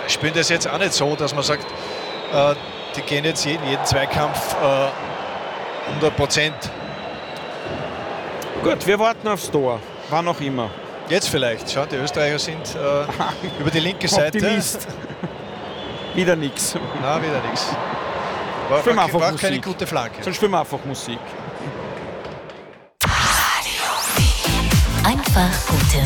spielen das jetzt auch nicht so, dass man sagt, die gehen jetzt jeden Zweikampf 100%. Gut, wir warten aufs Tor. Wann auch immer. Jetzt vielleicht. Schau, die Österreicher sind über die linke Seite. Optimist. Wieder nichts. Na, wieder nichts. Spielen wir einfach braucht Musik. keine gute Flanke. Sonst spielen wir einfach Musik. Einfach gute